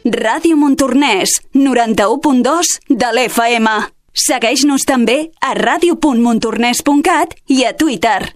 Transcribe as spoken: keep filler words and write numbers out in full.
Ràdio Montornès, noranta-u punt dos de l'F M. Segueix-nos també a ràdio punt montornès punt cat i a Twitter.